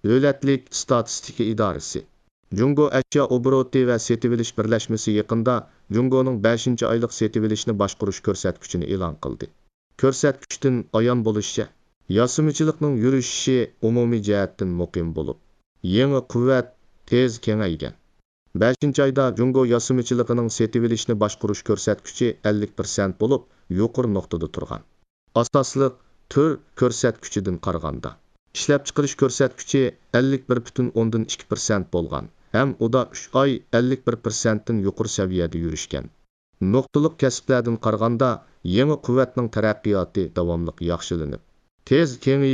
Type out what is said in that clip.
Davlatlik statistika idorasi. Jungo ashyo obroti va setib-olish birlashmasi yaqinda Jungoning 5-oylik setib-olishni boshqarish ko'rsatkichini e'lon qildi. Ko'rsatkichdan ayon bo'lishicha, yasimichilikning yurishishi umumiy jihatdan muqim bo'lib, yangi quvvat tez kengaygan. 5-oyda Jungo yasimichiligining setib-olishni boshqarish ko'rsatkichi 50% bo'lib, yuqori nuqtada turgan. Asosliq tür ko'rsatkichidan qaraganda ishlab chiqarish ko'rsatkichi 51,2% bo'lgan. Ham uda 3 oy 51% dan yuqori saviyada yurishgan. Nuqtaliq kasblardan qaraganda yangi quvvatning taraqqiyoti davomli yaxshilanib, tez kengayish